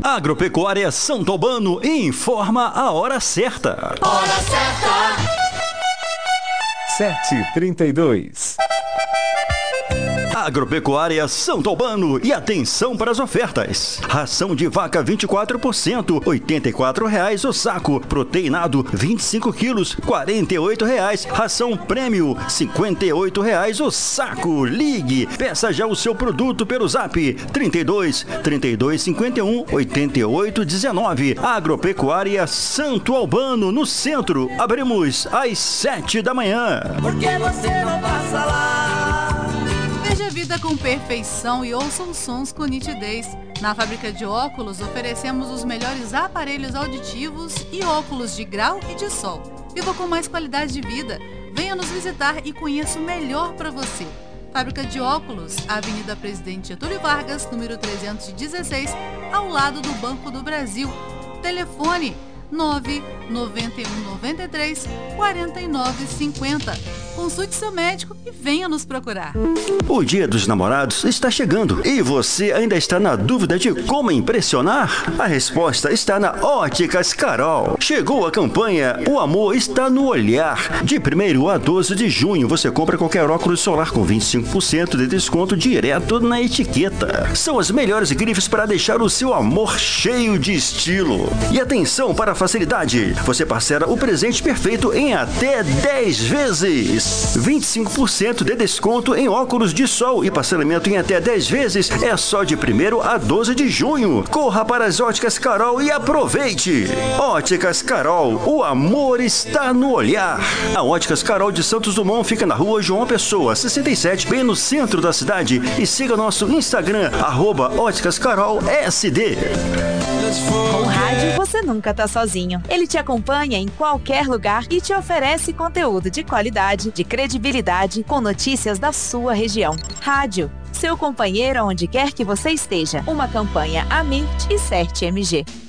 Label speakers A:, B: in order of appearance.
A: Agropecuária Santo Albano informa a hora certa.
B: Hora certa.
C: 7h32.
A: Agropecuária Santo Albano, e atenção para as ofertas. Ração de vaca 24%, R$ 84,00 o saco. Proteinado 25 quilos, R$ 48,00. Ração prêmio, R$ 58,00 o saco. Ligue, peça já o seu produto pelo Zap 32 52 88 19. Agropecuária Santo Albano, no centro. Abrimos às 7 da manhã.
B: Por que você não passa lá?
D: Veja a vida com perfeição e ouça os sons com nitidez. Na fábrica de óculos, oferecemos os melhores aparelhos auditivos e óculos de grau e de sol. Viva com mais qualidade de vida. Venha nos visitar e conheça o melhor para você. Fábrica de óculos, Avenida Presidente Getúlio Vargas, número 316, ao lado do Banco do Brasil. Telefone 99193 4950. Consulte seu médico e venha nos procurar.
A: O Dia dos Namorados está chegando e você ainda está na dúvida de como impressionar? A resposta está na Óticas Carol. Chegou a campanha O Amor Está no Olhar. De 1º a 12 de junho você compra qualquer óculos solar com 25% de desconto direto na etiqueta. São as melhores grifes para deixar o seu amor cheio de estilo. E atenção para a facilidade. Você parcela o presente perfeito em até 10 vezes. 25% de desconto em óculos de sol e parcelamento em até 10 vezes é só de 1º a 12 de junho. Corra para as Óticas Carol e aproveite! Óticas Carol, o amor está no olhar. A Óticas Carol de Santos Dumont fica na rua João Pessoa, 67, bem no centro da cidade. E siga nosso Instagram, @óticascarolsd.
E: Com o rádio, você nunca tá sozinho. Ele te acompanha em qualquer lugar e te oferece conteúdo de qualidade, de credibilidade, com notícias da sua região. Rádio, seu companheiro onde quer que você esteja. Uma campanha Amit e CERT-MG.